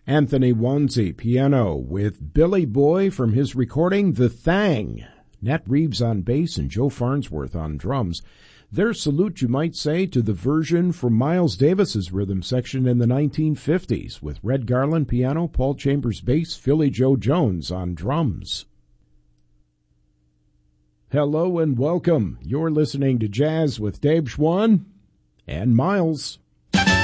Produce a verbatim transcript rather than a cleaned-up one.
Anthony Wanzi, piano, with Billy Boy from his recording The Thang. Nat Reeves on bass and Joe Farnsworth on drums. Their salute, you might say, to the version from Miles Davis's rhythm section in the nineteen fifties, with Red Garland piano, Paul Chambers bass, Philly Joe Jones on drums. Hello and welcome. You're listening to Jazz with Dave Schwann and Miles.